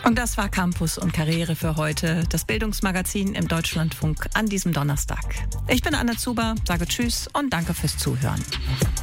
Und das war Campus und Karriere für heute, das Bildungsmagazin im Deutschlandfunk an diesem Donnerstag. Ich bin Anne Zuber, sage Tschüss und danke fürs Zuhören.